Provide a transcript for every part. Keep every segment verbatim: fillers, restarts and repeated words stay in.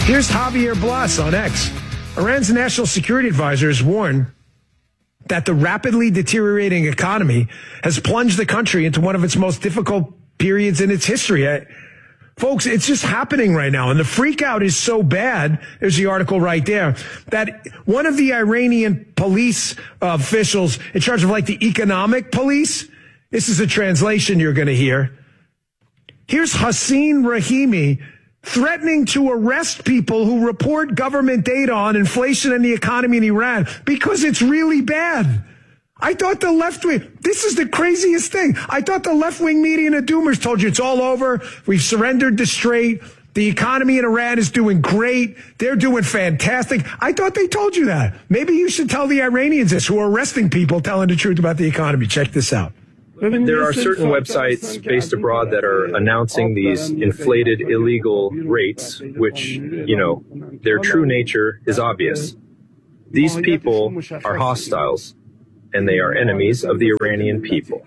Here's Javier Blas on X. Iran's national security advisor has warned that the rapidly deteriorating economy has plunged the country into one of its most difficult periods in its history. I, folks, it's just happening right now. And the freak out is so bad, there's the article right there, that one of the Iranian police uh, officials in charge of like the economic police, this is a translation you're going to hear. Here's Hassan Rahimi threatening to arrest people who report government data on inflation and the economy in Iran because it's really bad. I thought the left wing, this is the craziest thing. I thought the left wing media and the doomers told you it's all over. We've surrendered the Strait. The economy in Iran is doing great. They're doing fantastic. I thought they told you that. Maybe you should tell the Iranians this who are arresting people telling the truth about the economy. Check this out. There are certain websites based abroad that are announcing these inflated illegal rates, which, you know, their true nature is obvious. These people are hostiles, and they are enemies of the Iranian people.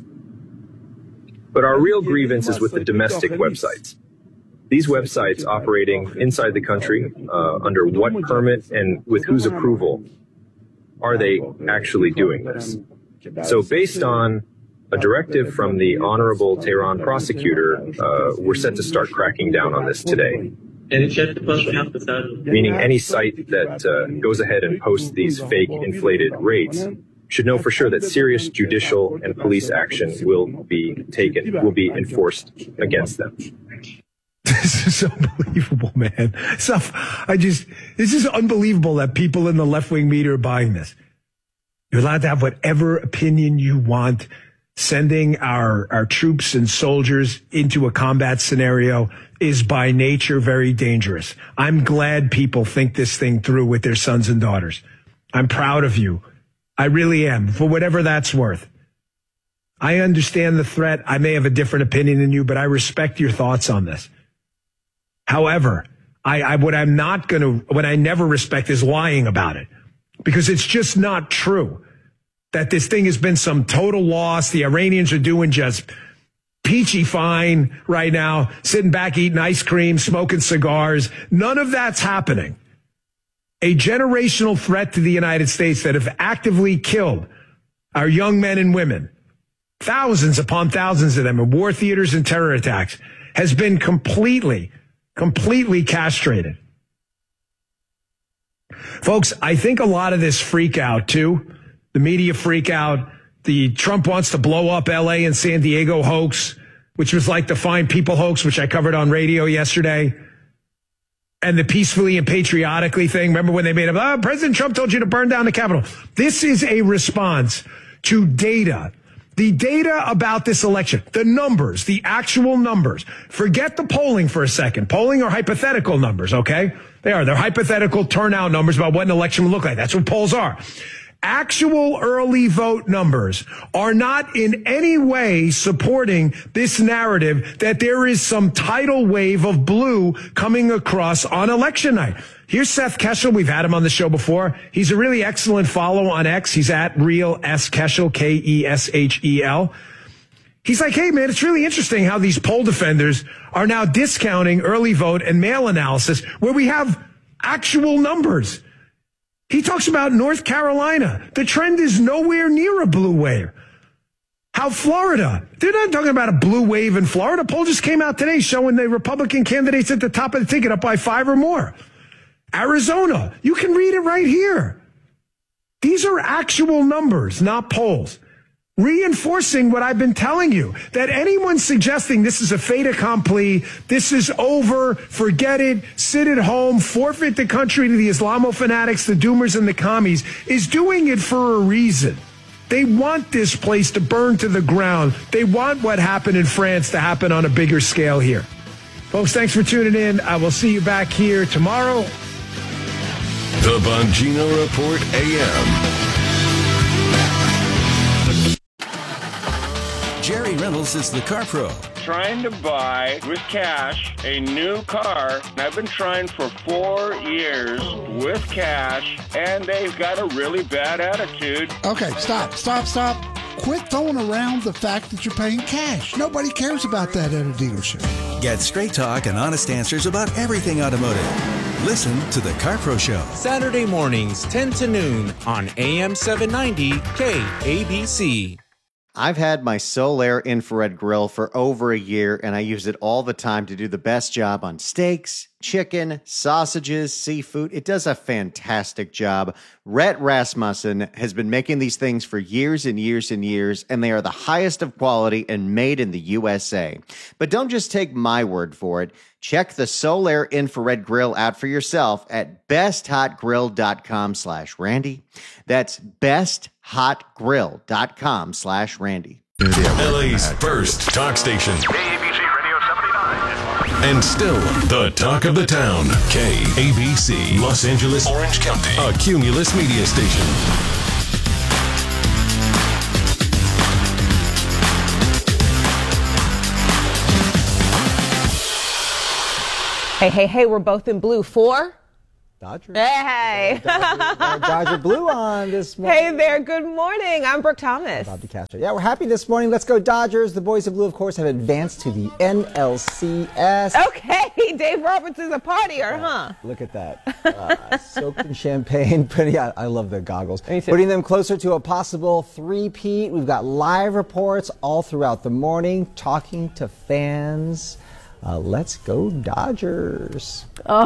But our real grievance is with the domestic websites. These websites operating inside the country, uh, under what permit and with whose approval are they actually doing this? So based on a directive from the Honorable Tehran prosecutor, uh, we're set to start cracking down on this today. Meaning any site that uh, goes ahead and posts these fake inflated rates should know for sure that serious judicial and police action will be taken, will be enforced against them. This is unbelievable, man. Stuff, I just, this is unbelievable that people in the left-wing media are buying this. You're allowed to have whatever opinion you want. Sending our, our troops and soldiers into a combat scenario is by nature very dangerous. I'm glad people think this thing through with their sons and daughters. I'm proud of you. I really am, for whatever that's worth. I understand the threat. I may have a different opinion than you, but I respect your thoughts on this. However, I, I what I'm not going to, what I never respect is lying about it, because it's just not true. That this thing has been some total loss. The Iranians are doing just peachy fine right now, sitting back, eating ice cream, smoking cigars. None of that's happening. A generational threat to the United States that have actively killed our young men and women, thousands upon thousands of them in war theaters and terror attacks, has been completely, completely castrated. Folks, I think a lot of this freak out, too, the media freak out, the Trump wants to blow up L A and San Diego hoax, which was like the Fine People hoax, which I covered on radio yesterday, and the peacefully and patriotically thing. Remember when they made up, oh, President Trump told you to burn down the Capitol. This is a response to data. The data about this election, the numbers, the actual numbers. Forget the polling for a second. Polling are hypothetical numbers, okay? They are. They're hypothetical turnout numbers about what an election will look like. That's what polls are. Actual early vote numbers are not in any way supporting this narrative that there is some tidal wave of blue coming across on election night. Here's Seth Keshel. We've had him on the show before. He's a really excellent follow on X. He's at Real S Keshel, K E S H E L. He's like, hey, man, it's really interesting how these poll defenders are now discounting early vote and mail analysis where we have actual numbers. He talks about North Carolina. The trend is nowhere near a blue wave. How Florida, they're not talking about a blue wave in Florida. Poll just came out today showing the Republican candidates at the top of the ticket up by five or more. Arizona, you can read it right here. These are actual numbers, not polls. Reinforcing what I've been telling you, that anyone suggesting this is a fait accompli, this is over, forget it, sit at home, forfeit the country to the Islamo-fanatics, the doomers, and the commies, is doing it for a reason. They want this place to burn to the ground. They want what happened in France to happen on a bigger scale here. Folks, thanks for tuning in. I will see you back here tomorrow. The Bongino Report A M. Jerry Reynolds is the car pro. Trying to buy with cash a new car. I've been trying for four years with cash, and they've got a really bad attitude. Okay, stop, stop, stop. Quit throwing around the fact that you're paying cash. Nobody cares about that at a dealership. Get straight talk and honest answers about everything automotive. Listen to The CarPro Show. Saturday mornings, ten to noon on A M seven ninety K A B C. I've had my Solaire infrared grill for over a year, and I use it all the time to do the best job on steaks, chicken, sausages, seafood. It does a fantastic job. Rhett Rasmussen has been making these things for years and years and years, and they are the highest of quality and made in the U S A. But don't just take my word for it. Check the Solaire infrared grill out for yourself at besthotgrill.com slash Randy. That's besthotgrill.com slash Randy. L A's first talk station. K A B C Radio seventy-nine. And still the talk of the town. K A B C, Los Angeles, Orange County, a Cumulus media station. Hey, hey, hey, we're both in blue. Four? Dodgers. Hey. Dodger, Dodger blue on this morning. Hey there, good morning. I'm Brooke Thomas. Bobby Castro. Yeah, we're happy this morning. Let's go Dodgers. The boys in blue, of course, have advanced to the N L C S. Okay, Dave Roberts is a partier, huh? Look at that. Uh, soaked in champagne. Pretty, I, I love the goggles. Me too. Putting them closer to a possible three-peat. We've got live reports all throughout the morning, talking to fans. Uh, let's go Dodgers.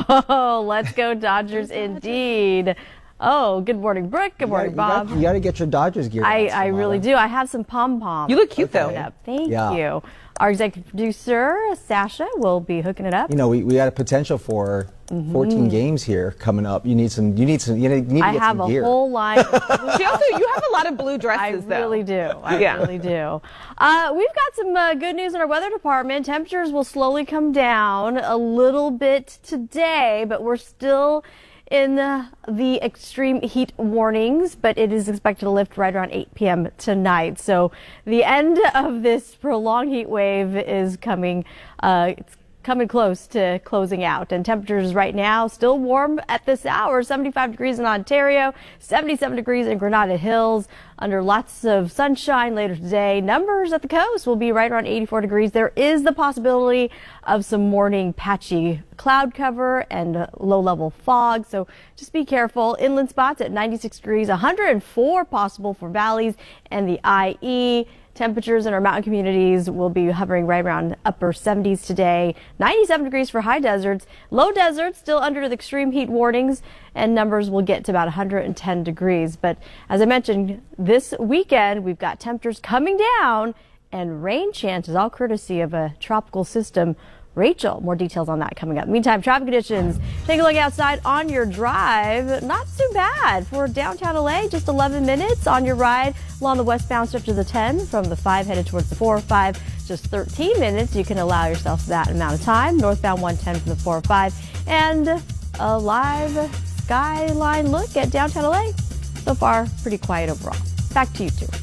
Oh, let's go Dodgers indeed. Oh, good morning, Brooke. Good morning, you Bob. Got, you got to get your Dodgers gear. I, I really do. I have some pom-poms. You look cute, though. though. Thank yeah. you. Our executive producer, Sasha, will be hooking it up. You know, we, we got a potential for mm-hmm. fourteen games here coming up. You need some, you need some, you need to I get have some a gear. whole line. She also, you have a lot of blue dresses, I though. really do. I yeah. really do. Uh, we've got some uh, good news in our weather department. Temperatures will slowly come down a little bit today, but we're still in the, the extreme heat warnings, but it is expected to lift right around eight p m tonight. So the end of this prolonged heat wave is coming. Uh, it's coming close to closing out, and temperatures right now still warm at this hour. seventy-five degrees in Ontario, seventy-seven degrees in Granada Hills, under lots of sunshine later today. Numbers at the coast will be right around eighty-four degrees. There is the possibility of some morning patchy cloud cover and low-level fog, so just be careful. Inland spots at ninety-six degrees, one hundred four possible for valleys and the I E. Temperatures in our mountain communities will be hovering right around upper seventies today. ninety-seven degrees for high deserts. Low deserts still under the extreme heat warnings, and numbers will get to about one hundred ten degrees. But as I mentioned, this weekend we've got temperatures coming down and rain chances, all courtesy of a tropical system. Rachel, more details on that coming up. Meantime, traffic conditions. Take a look outside on your drive. Not too bad for downtown L A. Just eleven minutes on your ride along the westbound stretch of the ten from the five headed towards the four oh five. Just thirteen minutes. You can allow yourself that amount of time. Northbound one ten from the four oh five. And a live skyline look at downtown L A. So far, pretty quiet overall. Back to you two.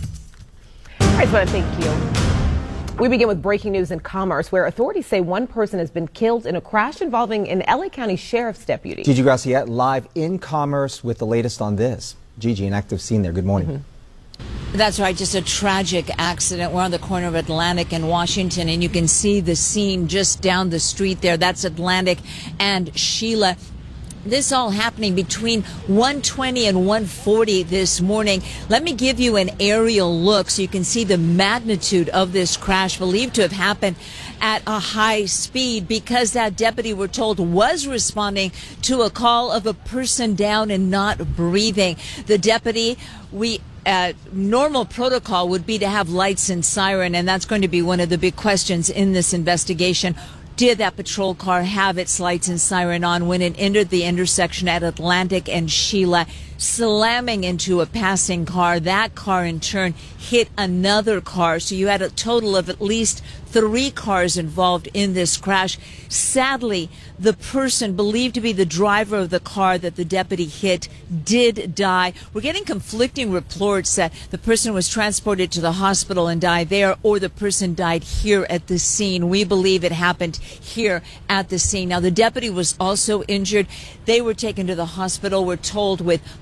All right, so thank you. We begin with breaking news in Commerce, where authorities say one person has been killed in a crash involving an L A County Sheriff's deputy. Gigi Graciette live in Commerce with the latest on this. Gigi, an active scene there. Good morning. Mm-hmm. That's right. Just a tragic accident. We're on the corner of Atlantic and Washington, and you can see the scene just down the street there. That's Atlantic and Sheila. This all happening between one twenty and one forty this morning. Let me give you an aerial look so you can see the magnitude of this crash, believed to have happened at a high speed, because that deputy, we're told, was responding to a call of a person down and not breathing. The deputy, we Uh, normal protocol would be to have lights and siren, and that's going to be one of the big questions in this investigation. Did that patrol car have its lights and siren on when it entered the intersection at Atlantic and Sheila, slamming into a passing car? That car in turn hit another car, so you had a total of at least three cars involved in this crash. Sadly, the person believed to be the driver of the car that the deputy hit did die. We're getting conflicting reports that the person was transported to the hospital and died there, or the person died here at the scene. We believe it happened here at the scene. Now, the deputy was also injured. They were taken to the hospital, we're told, with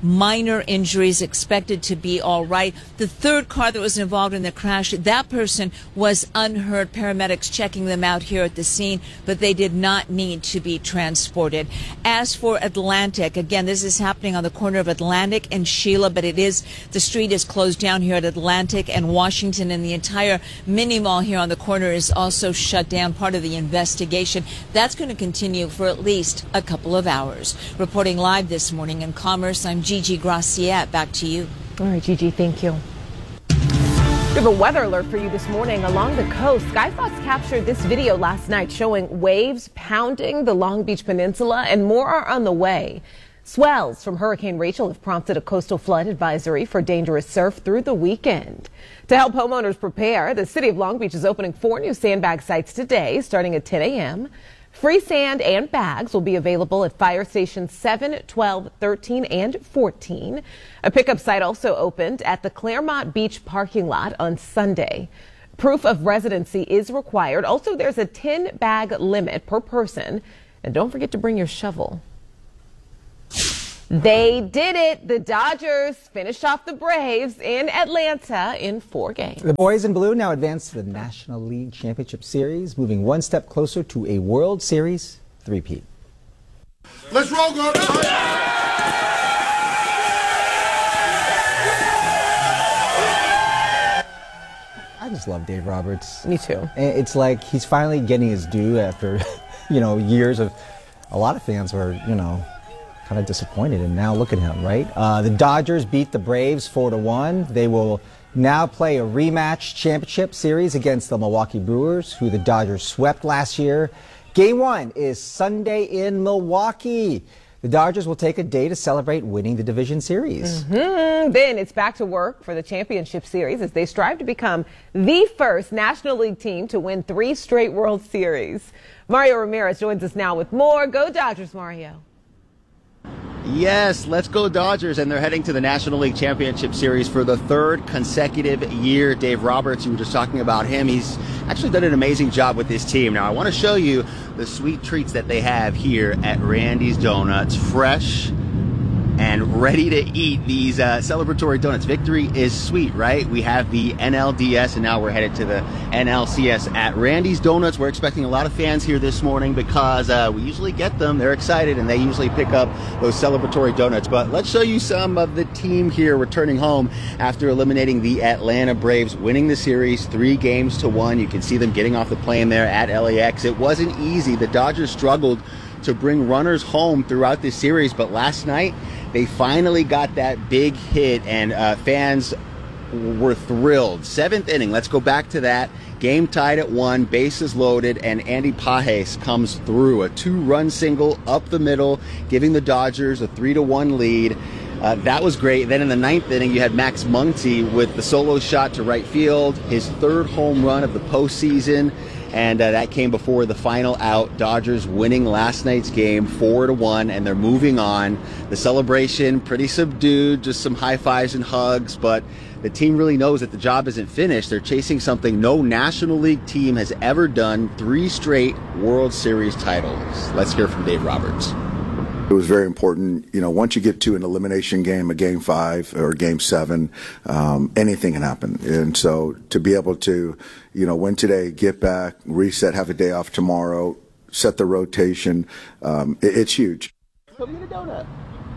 minor injuries, expected to be all right. The third car that was involved in the crash, that person was unhurt. Paramedics checking them out here at the scene, but they did not need to be transported. As for Atlantic, again, this is happening on the corner of Atlantic and Sheila, but it is, the street is closed down here at Atlantic and Washington, and the entire mini mall here on the corner is also shut down, part of the investigation. That's going to continue for at least a couple of hours. Reporting live this morning in Commerce, I'm Gigi Graciette. Back to you. All right, Gigi, thank you. We have a weather alert for you this morning along the coast. Skyfox captured this video last night showing waves pounding the Long Beach Peninsula, and more are on the way. Swells from Hurricane Rachel have prompted a coastal flood advisory for dangerous surf through the weekend. To help homeowners prepare, the city of Long Beach is opening four new sandbag sites today, starting at ten a m Free sand and bags will be available at fire stations seven, twelve, thirteen, and fourteen. A pickup site also opened at the Claremont Beach parking lot on Sunday. Proof of residency is required. Also, there's a ten bag limit per person. And don't forget to bring your shovel. They did it. The Dodgers finished off the Braves in Atlanta in four games. The boys in blue now advance to the National League Championship Series, moving one step closer to a World Series three-peat. Let's roll, go! I just love Dave Roberts. Me too. It's like he's finally getting his due after, you know, years of, a lot of fans were, you know, kind of disappointed, and now look at him, right? Uh, the Dodgers beat the Braves four to one. They will now play a rematch championship series against the Milwaukee Brewers, who the Dodgers swept last year. Game one is Sunday in Milwaukee. The Dodgers will take a day to celebrate winning the division series. Mm-hmm. Then it's back to work for the championship series as they strive to become the first National League team to win three straight World Series. Mario Ramirez joins us now with more. Go Dodgers, Mario. Yes, let's go Dodgers, and they're heading to the National League Championship Series for the third consecutive year. Dave Roberts, you were just talking about him, he's actually done an amazing job with this team. Now, I want to show you the sweet treats that they have here at Randy's Donuts. Fresh and ready to eat these uh, celebratory donuts. Victory is sweet, right? We have the N L D S, and now we're headed to the N L C S at Randy's Donuts. We're expecting a lot of fans here this morning because uh, we usually get them. They're excited, and they usually pick up those celebratory donuts. But let's show you some of the team here returning home after eliminating the Atlanta Braves, winning the series three games to one. You can see them getting off the plane there at L A X. It wasn't easy. The Dodgers struggled to bring runners home throughout this series, but last night they finally got that big hit, and uh, fans were thrilled. Seventh inning, let's go back to that. Game tied at one, bases loaded, and Andy Pages comes through. A two-run single up the middle, giving the Dodgers a three to one lead. Uh, that was great. Then in the ninth inning, you had Max Muncy with the solo shot to right field, his third home run of the postseason. And uh, that came before the final out. Dodgers winning last night's game four to one, and they're moving on. The celebration pretty subdued, just some high fives and hugs, but the team really knows that the job isn't finished. They're chasing something no National League team has ever done: three straight World Series titles. Let's hear from Dave Roberts. It was very important. You know, once you get to an elimination game, a game five or game seven, um, anything can happen. And so to be able to, you know, win today, get back, reset, have a day off tomorrow, set the rotation, um, it, it's huge. Come get a donut.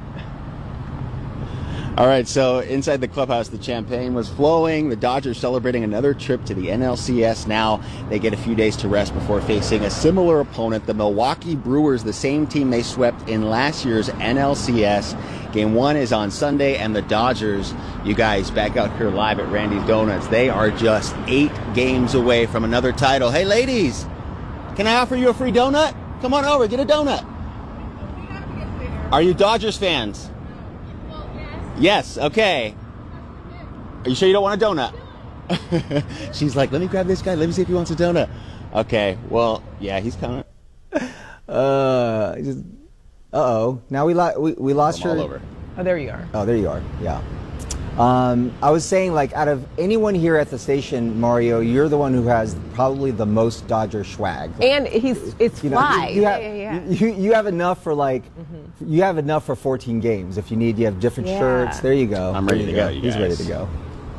All right, so inside the clubhouse, the champagne was flowing. The Dodgers celebrating another trip to the N L C S. Now they get a few days to rest before facing a similar opponent, the Milwaukee Brewers, the same team they swept in last year's N L C S. Game one is on Sunday, and the Dodgers, you guys back out here live at Randy's Donuts, they are just eight games away from another title. Hey, ladies, can I offer you a free donut? Come on over, get a donut. Are you Dodgers fans? Yes, okay. Are you sure you don't want a donut? She's like, let me grab this guy. Let me see if he wants a donut. Okay, well, yeah, he's coming. Uh, just, uh-oh. Now we, lo- we, we lost I'm your... all over. Oh, there you are. Oh, there you are. Yeah. Um, I was saying, like, out of anyone here at the station, Mario, you're the one who has probably the most Dodger swag. And he's it's you know, fly. You, you, have, yeah, yeah, yeah. You, you have enough for like, mm-hmm. you have enough for fourteen games. If you need, you have different yeah. shirts. There you go. I'm ready to go. You He's guys. ready to go.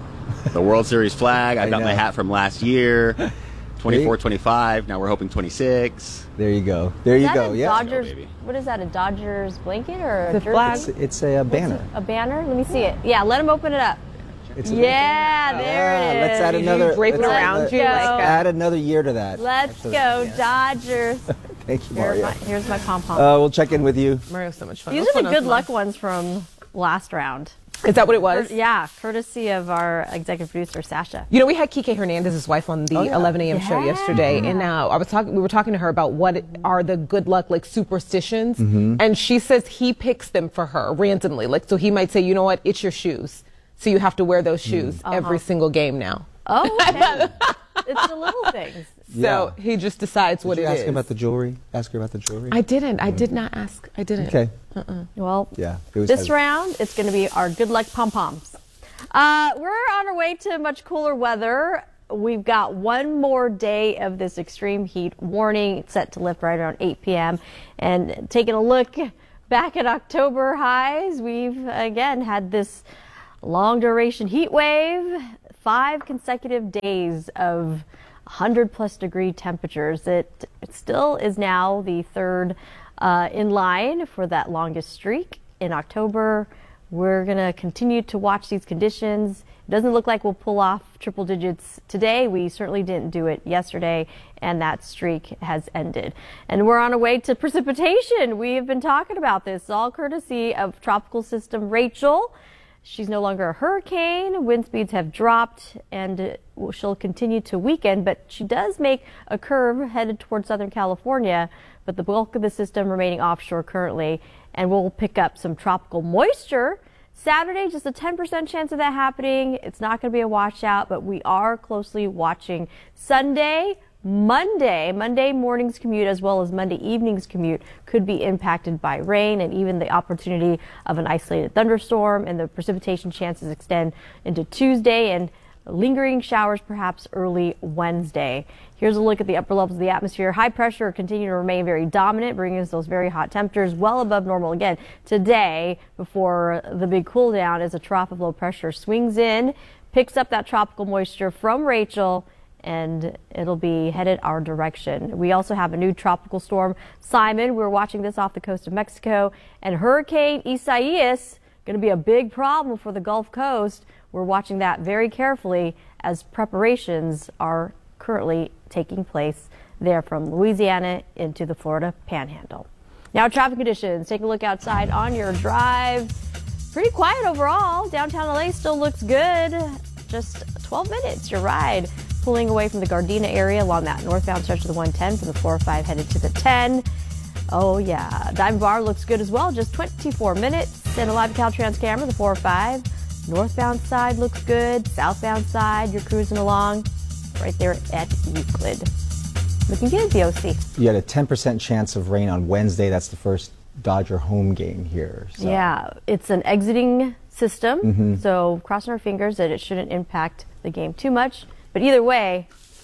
The World Series flag. I, I got know. my hat from last year. twenty-four twenty-five. Now we're hoping twenty-six. There you go. There Is you that go. a Yeah. Dodgers, what is that, a Dodgers blanket or a The jersey? flag. It's, it's a, a banner. A banner? Let me see it. Yeah, let him open it up. It's a Yeah, there Yeah, it is. let's add Did you another. drape it let's add- around let's you like a- add another year to that. Let's Actually, go, yeah. Dodgers. Thank you, Here's Mario. my, here's my pom-pom. Uh, we'll check in with you. Mario's so much fun. These Let's are put the on good some luck ones from last round. Is that what it was? Cur- yeah, courtesy of our executive producer, Sasha. You know, we had Kike Hernandez's wife on the Oh, yeah. eleven a.m. show Yeah. yesterday, and now I was talking. We were talking to her about what are the good luck like superstitions, Mm-hmm. and she says he picks them for her randomly. Like, so he might say, you know what, it's your shoes, so you have to wear those shoes Uh-huh. every single game now. Oh, okay. It's the little things. So he just decides Did what you it ask is. about the jewelry? Ask her about the jewelry. I didn't. I did not ask. I didn't. Okay. Uh-uh. Well, Yeah. It was this has- round, it's going to be our good luck pom-poms. Uh, we're on our way to much cooler weather. We've got one more day of this extreme heat warning set to lift right around eight p.m. And taking a look back at October highs, we've again had this long duration heat wave, five consecutive days of one hundred plus degree temperatures. It, it still is now the third uh, in line for that longest streak in October. We're going to continue to watch these conditions. It doesn't look like we'll pull off triple digits today. We certainly didn't do it yesterday, and that streak has ended. And we're on our way to precipitation. We have been talking about this, all courtesy of Tropical System Rachel. She's no longer a hurricane. Wind speeds have dropped, and she'll continue to weaken, but she does make a curve headed towards Southern California, but the bulk of the system remaining offshore currently, and we'll pick up some tropical moisture. Saturday, just a ten percent chance of that happening. It's not going to be a washout, but we are closely watching. Sunday, Monday, Monday morning's commute as well as Monday evening's commute could be impacted by rain and even the opportunity of an isolated thunderstorm, and the precipitation chances extend into Tuesday and lingering showers perhaps early Wednesday. Here's a look at the upper levels of the atmosphere. High pressure continue to remain very dominant, bringing us those very hot temperatures well above normal again today before the big cool down as a trough of low pressure swings in, picks up that tropical moisture from Rachel, and it'll be headed our direction. We also have a new tropical storm, Simon. We're watching this off the coast of Mexico, and Hurricane Isaias going to be a big problem for the Gulf Coast. We're watching that very carefully as preparations are currently taking place there from Louisiana into the Florida Panhandle. Now traffic conditions. Take a look outside on your drive. Pretty quiet overall. Downtown L A still looks good. Just twelve minutes your ride pulling away from the Gardena area along that northbound stretch of the one ten from the four oh five headed to the ten. Oh yeah, Diamond Bar looks good as well. Just twenty-four minutes. And a live Caltrans camera, the four oh five. Northbound side looks good. Southbound side, you're cruising along right there at Euclid. Looking good, D O C. You had a ten percent chance of rain on Wednesday. That's the first Dodger home game here. So. Yeah, it's an exiting system, Mhm. so crossing our fingers that it shouldn't impact the game too much. But either way,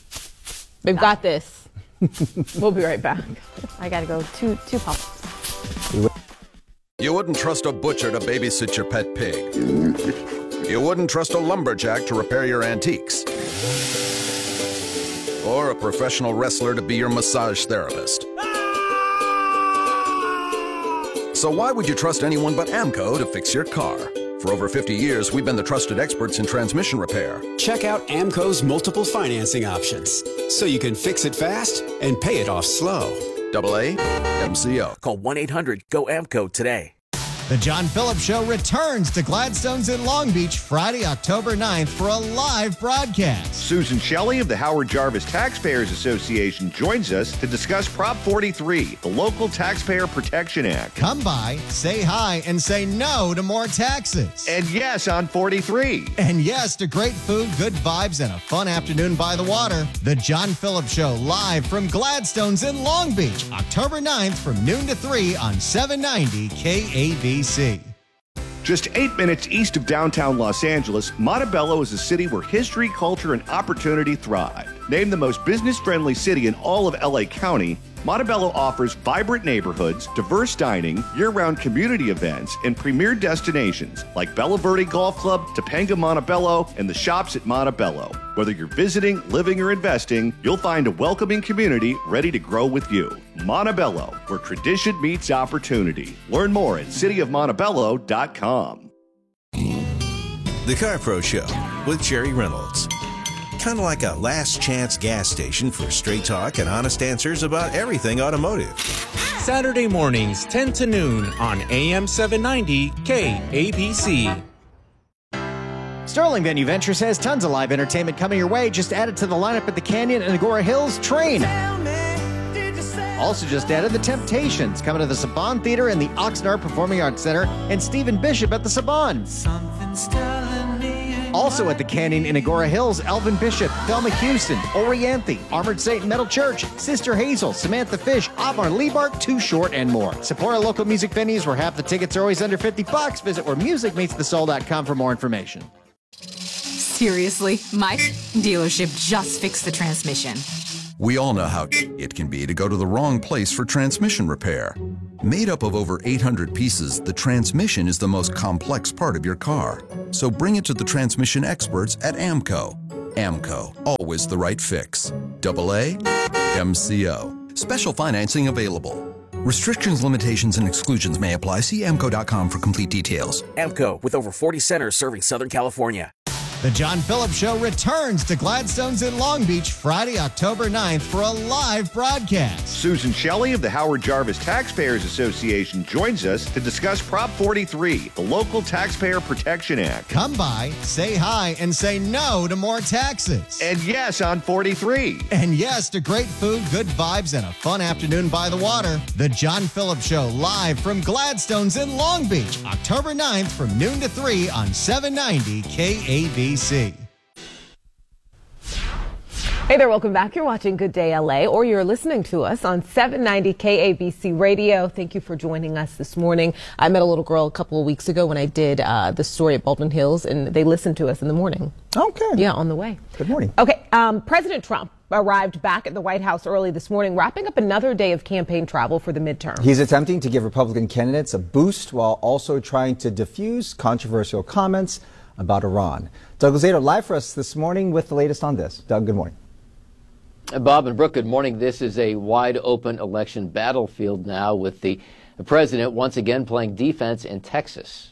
We've got this. We'll be right back. I got to go two two pumps. You wouldn't trust a butcher to babysit your pet pig. You wouldn't trust a lumberjack to repair your antiques. Or a professional wrestler to be your massage therapist. So why would you trust anyone but AMCO to fix your car? For over fifty years, we've been the trusted experts in transmission repair. Check out AMCO's multiple financing options, so you can fix it fast and pay it off slow. Double A M C O. Call one eight hundred G O A M C O today. The John Phillips Show returns to Gladstone's in Long Beach Friday, October ninth for a live broadcast. Susan Shelley of the Howard Jarvis Taxpayers Association joins us to discuss Prop forty-three, the Local Taxpayer Protection Act. Come by, say hi, and say no to more taxes. And yes on forty-three. And yes to great food, good vibes, and a fun afternoon by the water. The John Phillips Show live from Gladstone's in Long Beach, October ninth from noon to three on seven ninety K A B C. Just eight minutes east of downtown Los Angeles, Montebello is a city where history, culture, and opportunity thrive. Named the most business-friendly city in all of L A County, Montebello offers vibrant neighborhoods, diverse dining, year-round community events, and premier destinations like Bella Verde Golf Club, Topanga Montebello, and the shops at Montebello. Whether you're visiting, living, or investing, you'll find a welcoming community ready to grow with you. Montebello, where tradition meets opportunity. Learn more at city of montebello dot com. The Car Pro Show with Jerry Reynolds. Kind of like a last chance gas station for straight talk and honest answers about everything automotive. Saturday mornings, ten to noon on A M seven ninety K A B C. Sterling Venue Ventures has tons of live entertainment coming your way. Just added to the lineup at the Canyon and Agora Hills Train. Also just added the Temptations coming to the Saban Theater and the Oxnard Performing Arts Center, and Stephen Bishop at the Saban. Also at the Canyon in Agora Hills, Elvin Bishop, Thelma Houston, Orianthe, Armored Saint Metal Church, Sister Hazel, Samantha Fish, Omar Liebart, Too Short, and more. Support our local music venues where half the tickets are always under fifty bucks. Visit where music meets the soul dot com for more information. Seriously, my dealership just fixed the transmission. We all know how it can be to go to the wrong place for transmission repair. Made up of over eight hundred pieces, the transmission is the most complex part of your car. So bring it to the transmission experts at AMCO. AMCO, always the right fix. Double A, M C O. Special financing available. Restrictions, limitations, and exclusions may apply. See A M C O dot com for complete details. AMCO, with over forty centers serving Southern California. The John Phillips Show returns to Gladstone's in Long Beach Friday, October ninth for a live broadcast. Susan Shelley of the Howard Jarvis Taxpayers Association joins us to discuss Prop forty-three, the Local Taxpayer Protection Act. Come by, say hi, and say no to more taxes. And yes on forty-three. And yes to great food, good vibes, and a fun afternoon by the water. The John Phillips Show live from Gladstone's in Long Beach, October ninth from noon to three on seven ninety K A B C. Hey there, welcome back. You're watching Good Day L A, or you're listening to us on seven ninety K A B C Radio. Thank you for joining us this morning. I met a little girl a couple of weeks ago when I did uh, the story at Baldwin Hills, and they listened to us in the morning. Okay. Yeah, on the way. Good morning. Okay, um, President Trump arrived back at the White House early this morning, wrapping up another day of campaign travel for the midterm. He's attempting to give Republican candidates a boost while also trying to diffuse controversial comments about Iran. Doug Luzato live for us this morning with the latest on this. Doug, good morning. Bob and Brooke, good morning. This is a wide open election battlefield now, with the, the president once again playing defense in Texas.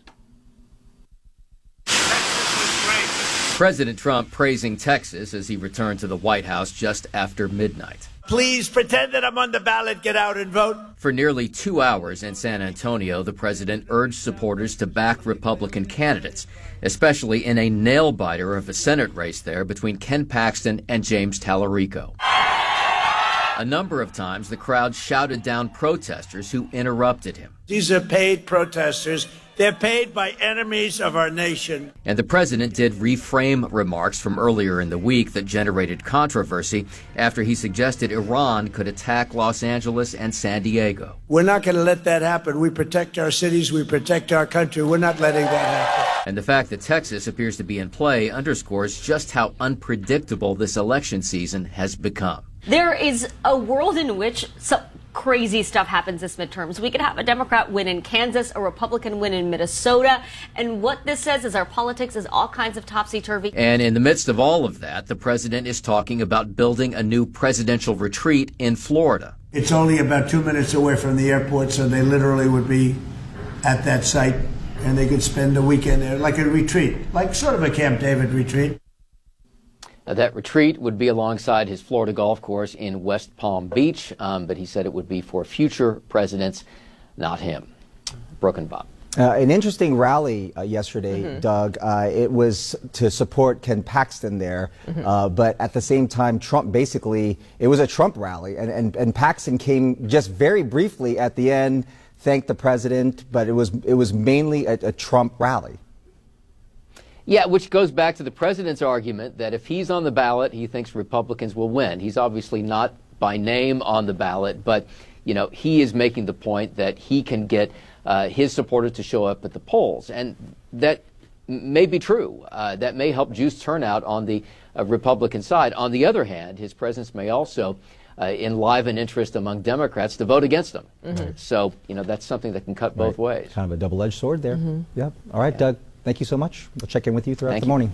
President Trump praising Texas as he returned to the White House just after midnight. Please pretend that I'm on the ballot. Get out and vote. For nearly two hours in San Antonio, the president urged supporters to back Republican candidates, especially in a nail-biter of a Senate race there between Ken Paxton and James Tallarico. A number of times, the crowd shouted down protesters who interrupted him. These are paid protesters. They're paid by enemies of our nation. And the president did reframe remarks from earlier in the week that generated controversy after he suggested Iran could attack Los Angeles and San Diego. We're not going to let that happen. We protect our cities. We protect our country. We're not letting that happen. And the fact that Texas appears to be in play underscores just how unpredictable this election season has become. There is a world in which some crazy stuff happens this midterms. We could have a Democrat win in Kansas, a Republican win in Minnesota, and what this says is our politics is all kinds of topsy-turvy. And in the midst of all of that, the president is talking about building a new presidential retreat in Florida. It's only about two minutes away from the airport, so they literally would be at that site, and they could spend a weekend there, like a retreat, like sort of a Camp David retreat. Uh, that retreat would be alongside his Florida golf course in West Palm Beach, um, but he said it would be for future presidents, not him. Brooke and Bob. Uh, an interesting rally uh, yesterday, Mm-hmm. Doug. Uh, it was to support Ken Paxton there, Mhm. uh, but at the same time, Trump basically, it was a Trump rally, and, and, and Paxton came just very briefly at the end, thanked the president, but it was, it was mainly a, a Trump rally. Yeah, which goes back to the president's argument that if he's on the ballot, he thinks Republicans will win. He's obviously not by name on the ballot, but, you know, he is making the point that he can get uh, his supporters to show up at the polls. And that may be true. Uh, that may help juice turnout on the uh, Republican side. On the other hand, his presence may also uh, enliven interest among Democrats to vote against him. Mm-hmm. So, you know, that's something that can cut right. both ways. Kind of a double-edged sword there. Mm-hmm. Yep. All right, Doug, thank you so much. We'll check in with you throughout Thank the you. morning.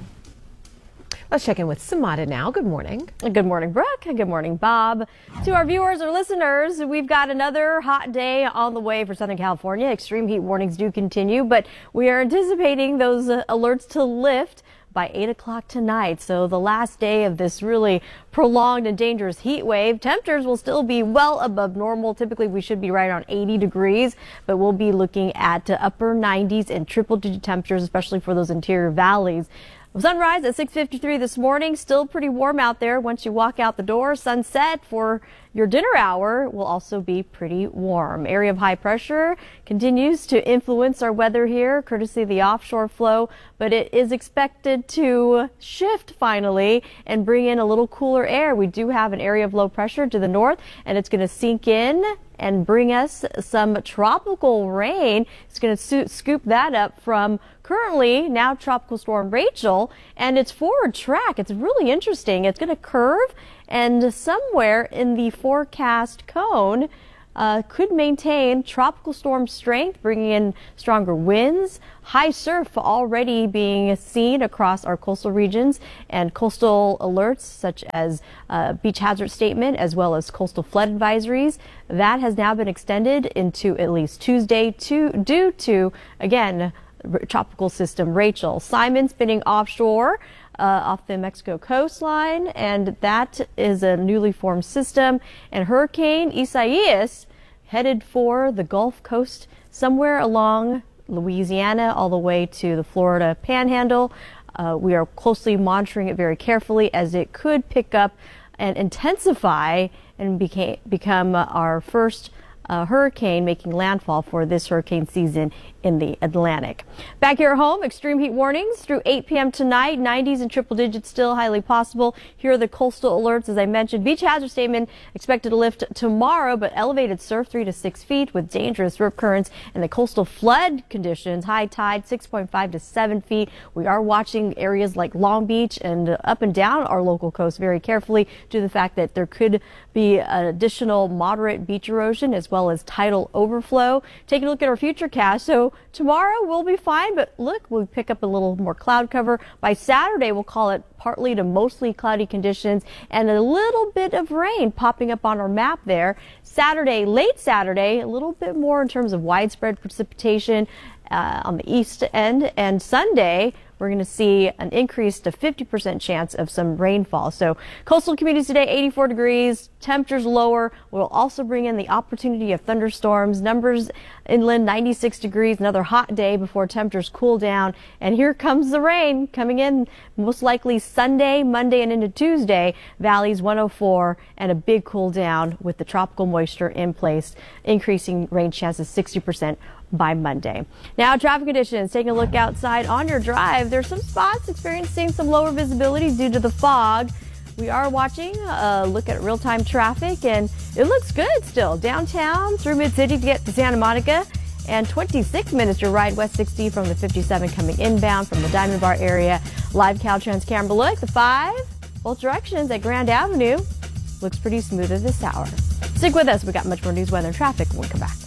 Let's check in with Samada now. Good morning. Good morning, Brooke. Good morning, Bob. To our viewers or listeners, we've got another hot day on the way for Southern California. Extreme heat warnings do continue, but we are anticipating those uh, alerts to lift by eight o'clock tonight. So the last day of this really prolonged and dangerous heat wave. Temperatures will still be well above normal. Typically, we should be right around eighty degrees, but we'll be looking at uh, upper nineties and triple digit temperatures, especially for those interior valleys. Sunrise at six fifty-three this morning. Still pretty warm out there once you walk out the door. Sunset for your dinner hour will also be pretty warm. Area of high pressure continues to influence our weather here, courtesy of the offshore flow, but it is expected to shift finally and bring in a little cooler air. We do have an area of low pressure to the north, and it's going to sink in and bring us some tropical rain. It's going to scoop that up from currently now Tropical Storm Rachel and its forward track. It's really interesting. It's going to curve and somewhere in the forecast cone uh, could maintain tropical storm strength, bringing in stronger winds, high surf already being seen across our coastal regions, and coastal alerts such as uh, beach hazard statement as well as coastal flood advisories. That has now been extended into at least Tuesday to, due to, again, tropical system Rachel. Simon spinning offshore uh, off the Mexico coastline, and that is a newly formed system. And Hurricane Isaias headed for the Gulf Coast, somewhere along Louisiana all the way to the Florida Panhandle. Uh, we are closely monitoring it very carefully, as it could pick up and intensify and became, become our first Uh, hurricane making landfall for this hurricane season in the Atlantic. Back here at home, extreme heat warnings through eight p m tonight. nineties and triple digits still highly possible. Here are the coastal alerts. As I mentioned, beach hazard statement expected to lift tomorrow, but elevated surf three to six feet with dangerous rip currents, and the coastal flood conditions, high tide six point five to seven feet. We are watching areas like Long Beach and up and down our local coast very carefully due to the fact that there could be an additional moderate beach erosion as well as tidal overflow. Taking a look at our futurecast. So tomorrow we'll be fine, but look, we'll pick up a little more cloud cover. By Saturday, we'll call it partly to mostly cloudy conditions and a little bit of rain popping up on our map there. Saturday, late Saturday, a little bit more in terms of widespread precipitation uh, on the east end, and Sunday, we're going to see an increase to fifty percent chance of some rainfall. So coastal communities today, eighty-four degrees, temperatures lower. We'll also bring in the opportunity of thunderstorms. Numbers inland, ninety-six degrees, another hot day before temperatures cool down. And here comes the rain coming in most likely Sunday, Monday, and into Tuesday. Valleys one oh four, and a big cool down with the tropical moisture in place, increasing rain chances sixty percent by Monday. Now, traffic conditions. Taking a look outside on your drive, there's some spots experiencing some lower visibility due to the fog. We are watching a look at real-time traffic, and it looks good still. Downtown through Mid-City to get to Santa Monica, and twenty-six minutes to ride West sixty from the fifty-seven coming inbound from the Diamond Bar area. Live Caltrans camera look, the five, both directions at Grand Avenue. Looks pretty smooth at this hour. Stick with us. We got much more news, weather, and traffic when we come back.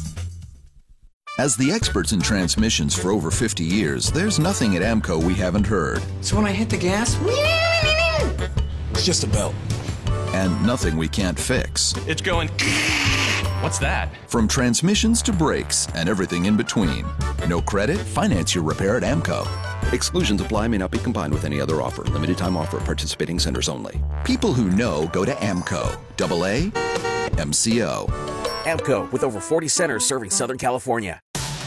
As the experts in transmissions for over fifty years, there's nothing at AMCO we haven't heard. So when I hit the gas, it's just a belt. And nothing we can't fix. It's going... What's that? From transmissions to brakes and everything in between. No credit? Finance your repair at AMCO. Exclusions apply, may not be combined with any other offer. Limited time offer, participating centers only. People who know go to AMCO. Double A, M C O. AMCO, with over forty centers serving Southern California.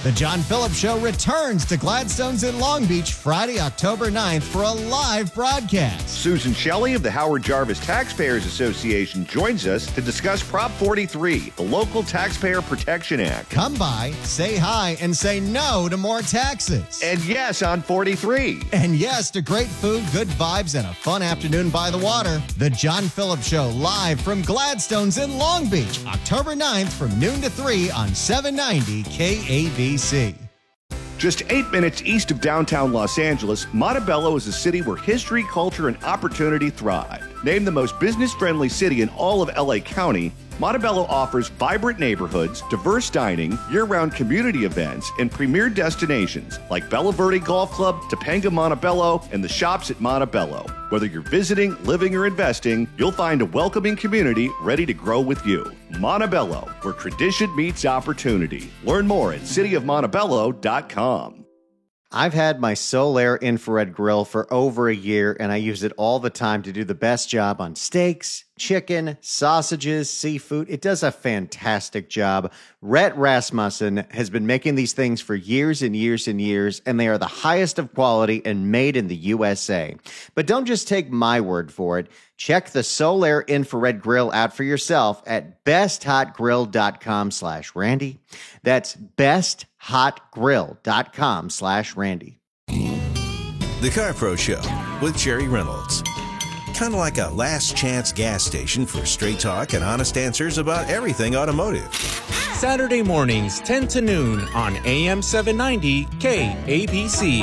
The John Phillips Show returns to Gladstone's in Long Beach Friday, October ninth for a live broadcast. Susan Shelley of the Howard Jarvis Taxpayers Association joins us to discuss Prop forty-three, the Local Taxpayer Protection Act. Come by, say hi, and say no to more taxes. And yes on forty-three. And yes to great food, good vibes, and a fun afternoon by the water. The John Phillips Show live from Gladstone's in Long Beach, October ninth from noon to three on seven ninety K A B C. Just eight minutes east of downtown Los Angeles, Montebello is a city where history, culture, and opportunity thrive. Named the most business-friendly city in all of L A County, Montebello offers vibrant neighborhoods, diverse dining, year-round community events, and premier destinations like Bella Verde Golf Club, Topanga Montebello, and the shops at Montebello. Whether you're visiting, living, or investing, you'll find a welcoming community ready to grow with you. Montebello, where tradition meets opportunity. Learn more at city of montebello dot com. I've had my Solaire infrared grill for over a year, and I use it all the time to do the best job on steaks, chicken, sausages, seafood. It does a fantastic job. Rhett Rasmussen has been making these things for years and years and years, and they are the highest of quality and made in the U S A. But don't just take my word for it. Check the Solaire infrared grill out for yourself at besthotgrill.com slash Randy. That's besthotgrill.com slash Randy. The Car Pro Show with Jerry Reynolds. Kind of like a last chance gas station for straight talk and honest answers about everything automotive. Saturday mornings, ten to noon on A M seven ninety K A B C.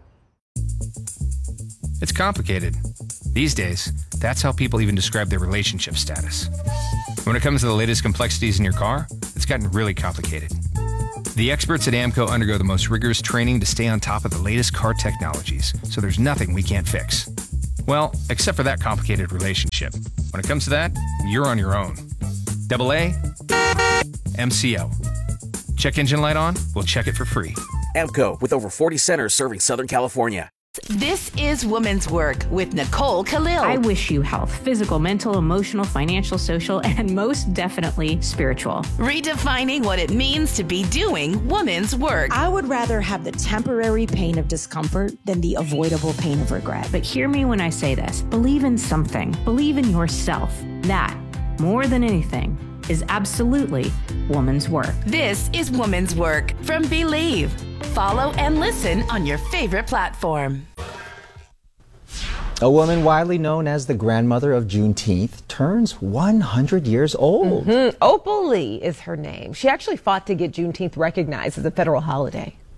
It's complicated. These days, that's how people even describe their relationship status. When it comes to the latest complexities in your car, it's gotten really complicated. The experts at AAMCO undergo the most rigorous training to stay on top of the latest car technologies, so there's nothing we can't fix. Well, except for that complicated relationship. When it comes to that, you're on your own. Double A, M C O. Check engine light on? We'll check it for free. AAMCO, with over forty centers serving Southern California. This is Women's Work with Nicole Khalil. I wish you health, physical, mental, emotional, financial, social, and most definitely spiritual. Redefining what it means to be doing women's work. I would rather have the temporary pain of discomfort than the avoidable pain of regret. But hear me when I say this. Believe in something. Believe in yourself. That, more than anything, is absolutely woman's work. This is Woman's Work from Believe. Follow and listen on your favorite platform. A woman widely known as the grandmother of Juneteenth turns one hundred years old. Mm-hmm. Opal Lee is her name. She actually fought to get Juneteenth recognized as a federal holiday.